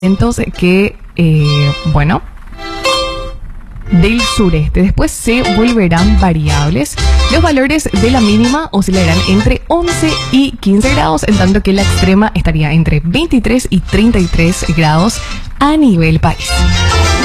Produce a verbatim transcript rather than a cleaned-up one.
Vientos que, eh, bueno, del sureste. Después se volverán variables. Los valores de la mínima oscilarán entre once y quince grados, en tanto que la extrema estaría entre veintitrés y treinta y tres grados a nivel país.